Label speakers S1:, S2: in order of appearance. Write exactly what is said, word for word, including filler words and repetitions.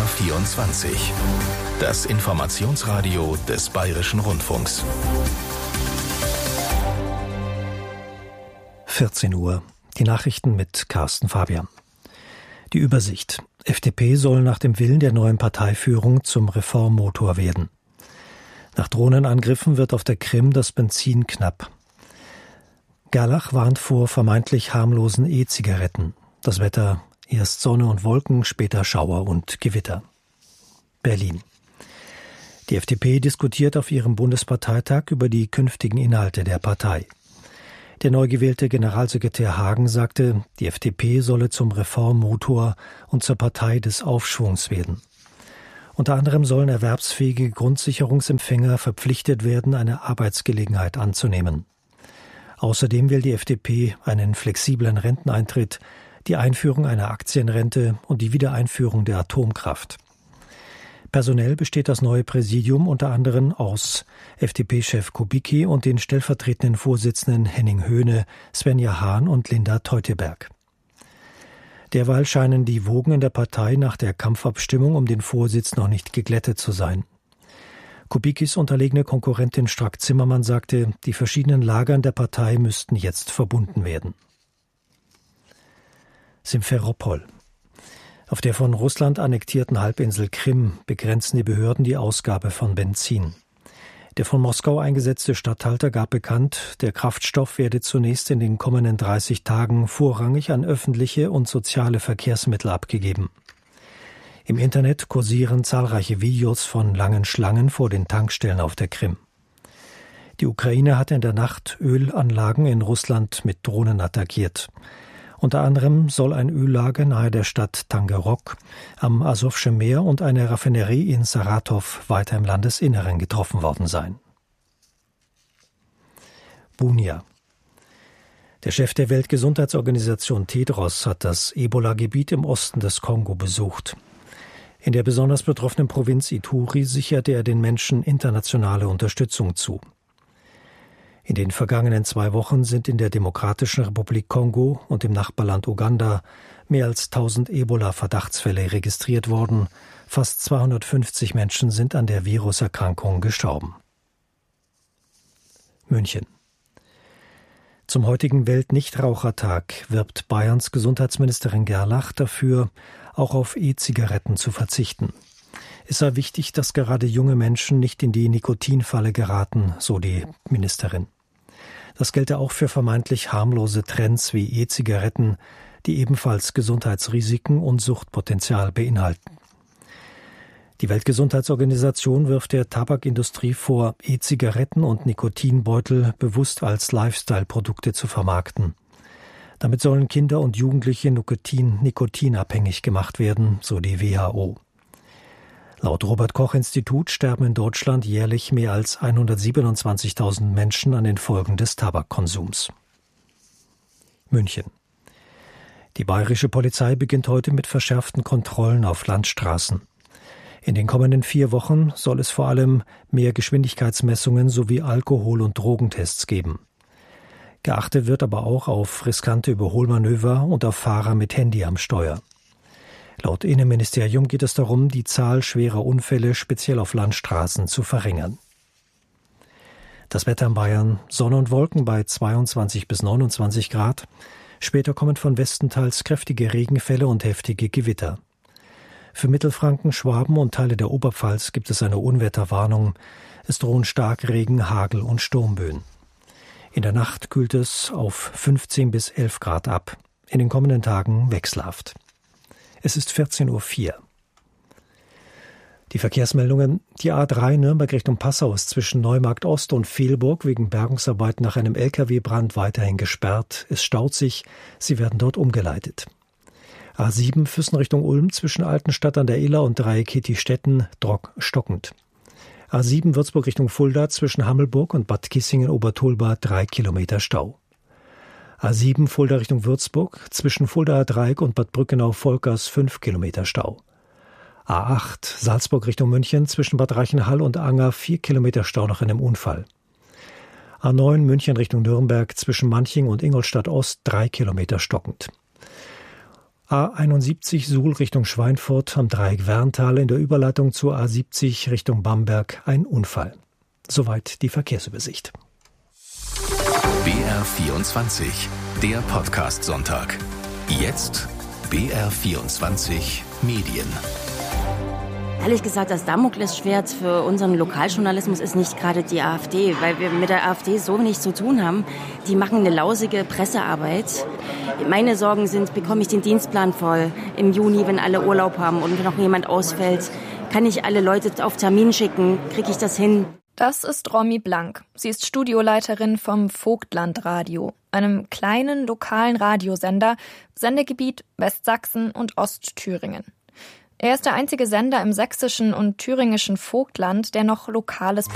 S1: vierundzwanzig. Das Informationsradio des Bayerischen Rundfunks.
S2: vierzehn Uhr. Die Nachrichten mit Carsten Fabian. Die Übersicht. F D P soll nach dem Willen der neuen Parteiführung zum Reformmotor werden. Nach Drohnenangriffen wird auf der Krim das Benzin knapp. Gerlach warnt vor vermeintlich harmlosen E-Zigaretten. Das Wetter: erst Sonne und Wolken, später Schauer und Gewitter. Berlin. Die F D P diskutiert auf ihrem Bundesparteitag über die künftigen Inhalte der Partei. Der neu gewählte Generalsekretär Hagen sagte, die F D P solle zum Reformmotor und zur Partei des Aufschwungs werden. Unter anderem sollen erwerbsfähige Grundsicherungsempfänger verpflichtet werden, eine Arbeitsgelegenheit anzunehmen. Außerdem will die F D P einen flexiblen Renteneintritt, die Einführung einer Aktienrente und die Wiedereinführung der Atomkraft. Personell besteht das neue Präsidium unter anderem aus F D P-Chef Kubicki und den stellvertretenden Vorsitzenden Henning Höhne, Svenja Hahn und Linda Teuteberg. Derweil scheinen die Wogen in der Partei nach der Kampfabstimmung um den Vorsitz noch nicht geglättet zu sein. Kubickis unterlegene Konkurrentin Strack-Zimmermann sagte, die verschiedenen Lagern der Partei müssten jetzt verbunden werden. Simferopol. Auf der von Russland annektierten Halbinsel Krim begrenzen die Behörden die Ausgabe von Benzin. Der von Moskau eingesetzte Statthalter gab bekannt, der Kraftstoff werde zunächst in den kommenden dreißig Tagen vorrangig an öffentliche und soziale Verkehrsmittel abgegeben. Im Internet kursieren zahlreiche Videos von langen Schlangen vor den Tankstellen auf der Krim. Die Ukraine hatte in der Nacht Ölanlagen in Russland mit Drohnen attackiert. Unter anderem soll ein Öllager nahe der Stadt Tangerok am Asowschen Meer und eine Raffinerie in Saratow weiter im Landesinneren getroffen worden sein. Bunia. Der Chef der Weltgesundheitsorganisation Tedros hat das Ebola-Gebiet im Osten des Kongo besucht. In der besonders betroffenen Provinz Ituri sicherte er den Menschen internationale Unterstützung zu. In den vergangenen zwei Wochen sind in der Demokratischen Republik Kongo und im Nachbarland Uganda mehr als tausend Ebola-Verdachtsfälle registriert worden. Fast zweihundertfünfzig Menschen sind an der Viruserkrankung gestorben. München. Zum heutigen Weltnichtrauchertag wirbt Bayerns Gesundheitsministerin Gerlach dafür, auch auf E-Zigaretten zu verzichten. Es sei wichtig, dass gerade junge Menschen nicht in die Nikotinfalle geraten, so die Ministerin. Das gelte auch für vermeintlich harmlose Trends wie E-Zigaretten, die ebenfalls Gesundheitsrisiken und Suchtpotenzial beinhalten. Die Weltgesundheitsorganisation wirft der Tabakindustrie vor, E-Zigaretten und Nikotinbeutel bewusst als Lifestyle-Produkte zu vermarkten. Damit sollen Kinder und Jugendliche Nikotin, nikotinabhängig gemacht werden, so die W H O. Laut Robert-Koch-Institut sterben in Deutschland jährlich mehr als hundertsiebenundzwanzigtausend Menschen an den Folgen des Tabakkonsums. München. Die bayerische Polizei beginnt heute mit verschärften Kontrollen auf Landstraßen. In den kommenden vier Wochen soll es vor allem mehr Geschwindigkeitsmessungen sowie Alkohol- und Drogentests geben. Geachtet wird aber auch auf riskante Überholmanöver und auf Fahrer mit Handy am Steuer. Laut Innenministerium geht es darum, die Zahl schwerer Unfälle speziell auf Landstraßen zu verringern. Das Wetter in Bayern: Sonne und Wolken bei zweiundzwanzig bis neunundzwanzig Grad. Später kommen von Westen teils kräftige Regenfälle und heftige Gewitter. Für Mittelfranken, Schwaben und Teile der Oberpfalz gibt es eine Unwetterwarnung. Es drohen Starkregen, Hagel und Sturmböen. In der Nacht kühlt es auf fünfzehn bis elf Grad ab. In den kommenden Tagen wechselhaft. Es ist vierzehn Uhr vier. Die Verkehrsmeldungen: Die A drei Nürnberg Richtung Passau ist zwischen Neumarkt Ost und Vehlburg wegen Bergungsarbeit nach einem L K W-Brand weiterhin gesperrt. Es staut sich, sie werden dort umgeleitet. A sieben Füssen Richtung Ulm zwischen Altenstadt an der Iller und Dreieck Hittistetten stockend. A sieben Würzburg Richtung Fulda zwischen Hammelburg und Bad Kissingen-Obertolba drei Kilometer Stau. A sieben Fulda Richtung Würzburg zwischen Fuldaer Dreieck und Bad Brückenau-Volkers fünf Kilometer Stau. A acht Salzburg Richtung München zwischen Bad Reichenhall und Anger vier Kilometer Stau nach einem Unfall. A neun München Richtung Nürnberg zwischen Manching und Ingolstadt Ost drei Kilometer stockend. A einundsiebzig Suhl Richtung Schweinfurt am Dreieck Werntal in der Überleitung zur A siebzig Richtung Bamberg ein Unfall. Soweit die Verkehrsübersicht.
S1: B R vierundzwanzig, der Podcast-Sonntag. Jetzt B R vierundzwanzig Medien.
S3: Ehrlich gesagt, das Damoklesschwert für unseren Lokaljournalismus ist nicht gerade die AfD, weil wir mit der AfD so nichts zu tun haben. Die machen eine lausige Pressearbeit. Meine Sorgen sind, bekomme ich den Dienstplan voll im Juni, wenn alle Urlaub haben und noch jemand ausfällt? Kann ich alle Leute auf Termin schicken? Kriege ich das hin?
S4: Das ist Romy Blank. Sie ist Studioleiterin vom Vogtlandradio, einem kleinen lokalen Radiosender, Sendegebiet Westsachsen und Ostthüringen. Er ist der einzige Sender im sächsischen und thüringischen Vogtland, der noch lokales